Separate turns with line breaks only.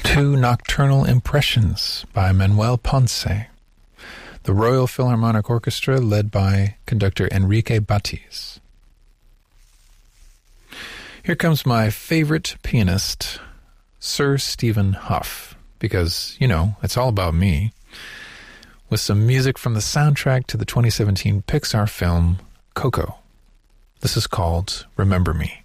Two Nocturnal Impressions by Manuel Ponce, the Royal Philharmonic Orchestra led by conductor Enrique Batiz. Here comes my favorite pianist, Sir Stephen Hough, because, you know, it's all about me, with some music from the soundtrack to the 2017 Pixar film Coco. This is called Remember Me.